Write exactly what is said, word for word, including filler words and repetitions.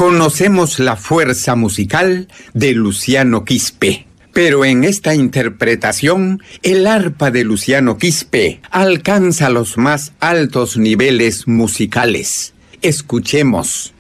Conocemos la fuerza musical de Luciano Quispe, pero en esta interpretación, el arpa de Luciano Quispe alcanza los más altos niveles musicales. Escuchemos.